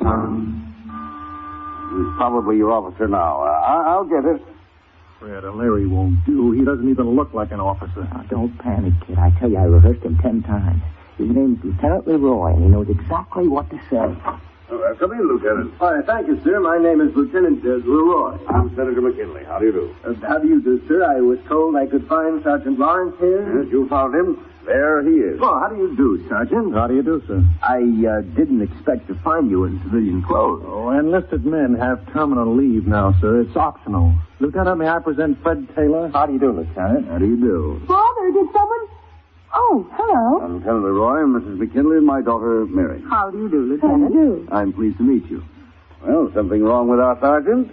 He's probably your officer now. I'll get it. Fred, Larry won't do. He doesn't even look like an officer. Now, don't panic, kid. I tell you, I rehearsed him 10 times. His name's Lieutenant Leroy, and he knows exactly what to say. Come in, Lieutenant. Hi, thank you, sir. My name is Lieutenant Leroy. I'm Senator McKinley. How do you do? How do you do, sir? I was told I could find Sergeant Lawrence here. Yes, you found him. There he is. Oh, how do you do, Sergeant? How do you do, sir? I didn't expect to find you in civilian clothes. Oh, enlisted men have terminal leave now, sir. It's optional. Lieutenant, may I present Fred Taylor? How do you do, Lieutenant? How do you do? Father, did someone... Oh, hello. I'm Lieutenant Leroy, Mrs. McKinley, and my daughter, Mary. How do you do, Lieutenant? How do you do? I'm pleased to meet you. Well, something wrong with our sergeant?